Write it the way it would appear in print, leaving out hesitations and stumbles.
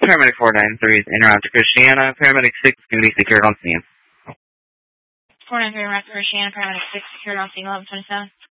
Paramedic 493 is en route to Christiana. Paramedic 6 can be secured on scene. 493 en route to Christiana. Paramedic 6 secured on scene 1127.